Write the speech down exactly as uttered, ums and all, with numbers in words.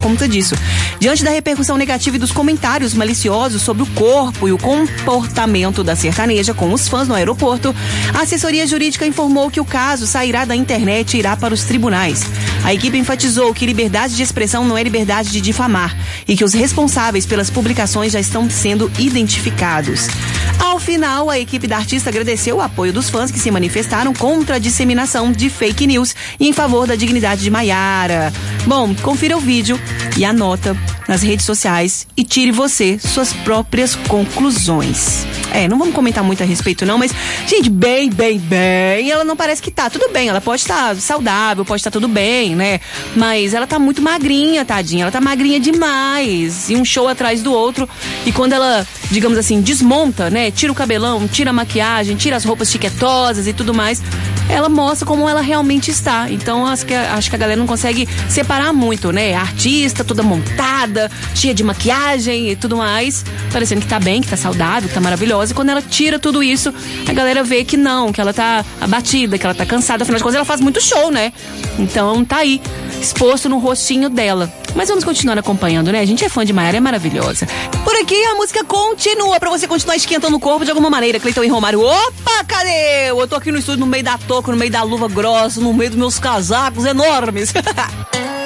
conta disso. Diante da repercussão negativa e dos comentários maliciosos sobre o corpo e o comportamento da sertaneja com os fãs no aeroporto, a assessoria jurídica informou que o caso sairá da internet e irá para os tribunais. A equipe enfatizou que liberdade de expressão não é liberdade de difamar e que os responsáveis pelas publicações já estão sendo identificados. Ao final, a equipe da artista agradeceu o apoio dos fãs que se manifestaram contra a disseminação de fake news e em favor da dignidade de Maiara. Bom, confira o vídeo e a nota nas redes sociais e tire você suas próprias conclusões. É, não vamos comentar muito a respeito não, mas, gente, bem, bem, bem, ela não parece que tá. Tudo bem, ela pode estar saudável, pode estar tudo bem, né? Mas ela tá muito magrinha, tadinha. Ela tá magrinha demais. E um show atrás do outro. E quando ela, digamos assim, desmonta, né? Tira o cabelão, tira a maquiagem, tira as roupas chiquetosas e tudo mais, ela mostra como ela realmente está. Então, acho que, acho que a galera não consegue separar muito, né? A artista toda montada, cheia de maquiagem e tudo mais, parecendo que tá bem, que tá saudável, que tá maravilhosa. E quando ela tira tudo isso, a galera vê que não, que ela tá abatida, que ela tá cansada. Afinal de contas, ela faz muito show, né? Então, tá aí, exposto no rostinho dela. Mas vamos continuar acompanhando, né? A gente é fã de Maiara, é maravilhosa. Por aqui, a música continua pra você continuar esquentando o corpo de alguma maneira. Cleiton e Romário, opa, cadê? Eu tô aqui no estúdio, no meio da touca, no meio da luva grossa, no meio dos meus casacos enormes.